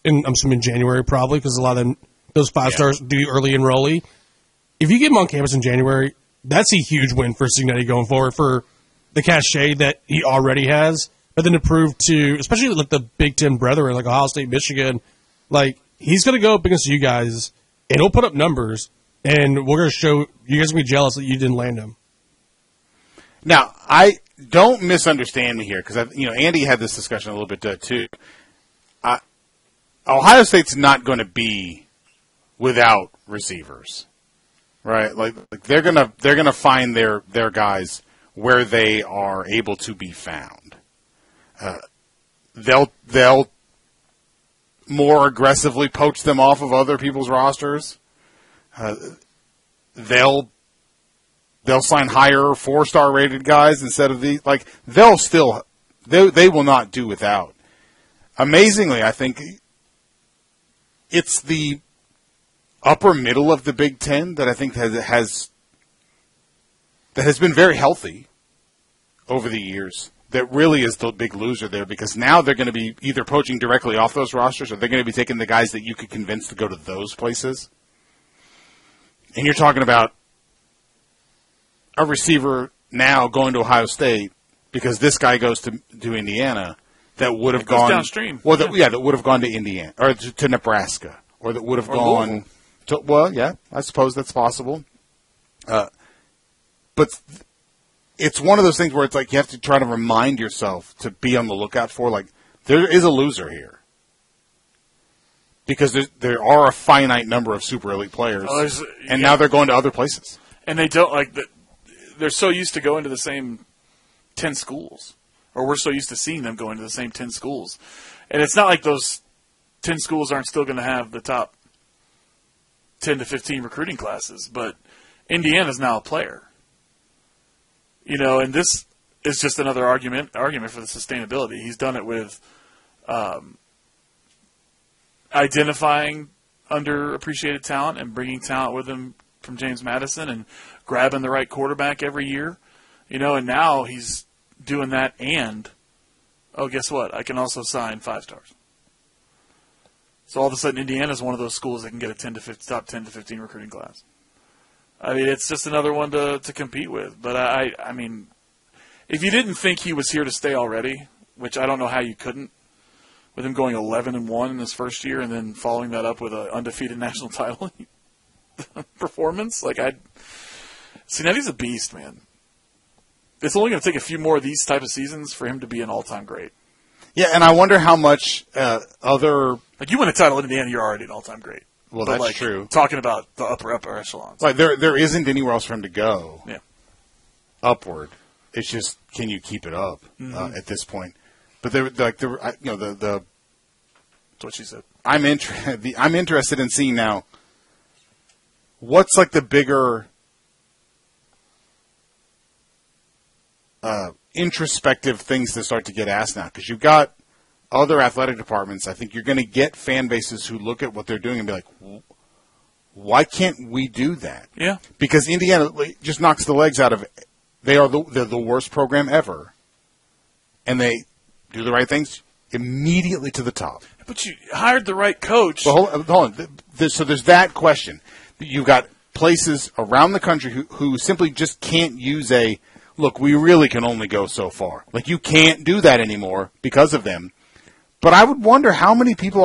I'm assuming January probably, because a lot of those 5 stars do early enrollee. If you get him on campus in January, that's a huge win for Cignetti going forward for the cachet that he already has. But then to prove to, especially like the Big Ten brethren, like Ohio State, Michigan, like he's going to go up against you guys, and he'll put up numbers, and we're going to show you guys will be jealous that you didn't land him. Now, I don't misunderstand me here, because Andy had this discussion a little bit too. Ohio State's not going to be without receivers, right? Like they're gonna find their guys where they are able to be found. They'll more aggressively poach them off of other people's rosters. They'll sign higher 4-star rated guys instead of they will not do without. Amazingly, I think it's the upper middle of the Big Ten that I think has been very healthy over the years. That really is the big loser there, because now they're going to be either poaching directly off those rosters, or they're going to be taking the guys that you could convince to go to those places. And you're talking about a receiver now going to Ohio State because this guy goes to Indiana that would have gone downstream. Well, that would have gone to Indiana or to Nebraska, or that would have gone to. Well, yeah, I suppose that's possible. But it's one of those things where it's like you have to try to remind yourself to be on the lookout for, like, there is a loser here. Because there are a finite number of super elite players, and now they're going to other places. And they don't, they're so used to going to the same 10 schools. Or we're so used to seeing them going to the same 10 schools. And it's not like those 10 schools aren't still going to have the top 10 to 15 recruiting classes. But Indiana's now a player. And this is just another argument for the sustainability. He's done it with identifying underappreciated talent and bringing talent with him from James Madison and grabbing the right quarterback every year. And now he's doing that, and guess what? I can also sign 5 stars. So all of a sudden, Indiana's one of those schools that can get a top 10 to 15 recruiting class. I mean, it's just another one to compete with. But I mean, if you didn't think he was here to stay already, which I don't know how you couldn't, with him going 11-1 in his first year and then following that up with an undefeated national title performance, Cignetti's a beast, man. It's only going to take a few more of these type of seasons for him to be an all-time great. Yeah, and I wonder how much other... you win a title in Indiana, you're already an all-time great. Well, that's true. Talking about the upper echelons. Like there isn't anywhere else for him to go. Yeah. Upward. It's just, can you keep it up at this point? But that's what she said. I'm interested in seeing now what's like the bigger introspective things to start to get asked now, because you've got other athletic departments. I think you're going to get fan bases who look at what they're doing and be like, why can't we do that? Yeah. Because Indiana just knocks the legs out of it. They're the worst program ever. And they do the right things immediately to the top. But you hired the right coach. Well, hold on. So there's that question. You've got places around the country who simply just can't use look, we really can only go so far. Like, you can't do that anymore because of them. But I would wonder how many people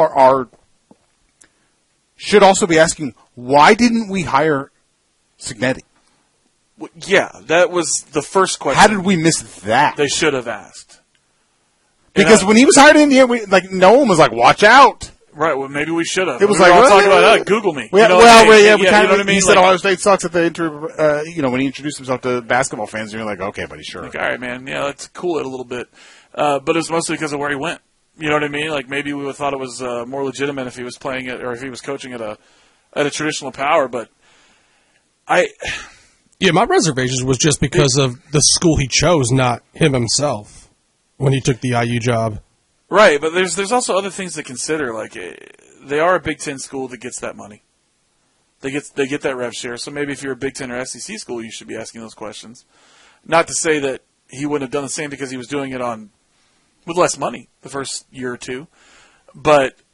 should also be asking, why didn't we hire Cignetti? Well, yeah, that was the first question. How did we miss that? They should have asked. Because when he was hired in Indiana, no one was like, watch out. Right, well, maybe we should have. It was we were all talking about Google me. We kind of. He said Ohio State sucks at the when he introduced himself to basketball fans, and you're like, okay, buddy, sure. All right, man, yeah, let's cool it a little bit. But it was mostly because of where he went. You know what I mean? Like, maybe we would have thought it was more legitimate if he was playing it, or if he was coaching at a traditional power. But my reservations was just because of the school he chose, not him himself, when he took the IU job. Right, but there's also other things to consider. Like, they are a Big Ten school that gets that money. They get that rev share. So maybe if you're a Big Ten or SEC school, you should be asking those questions. Not to say that he wouldn't have done the same because he was doing it with less money the first year or two. But